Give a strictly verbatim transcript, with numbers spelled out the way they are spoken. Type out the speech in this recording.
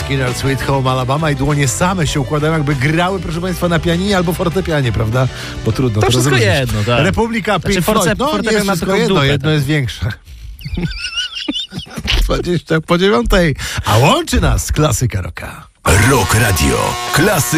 Skinner, Sweet Home Alabama i dłonie same się układają, jakby grały, proszę państwa, na pianinie albo fortepianie, prawda? Bo trudno to to wszystko rozróżnić. jedno, tak. Republika, Znaczy, Pink forte- Floyd, no nie fortepian jest ma wszystko taką jedno, dupę, jedno tak. jest większe. dwadzieścia po dziewiątej, a łączy nas klasyka rocka. Rock Radio. Klasy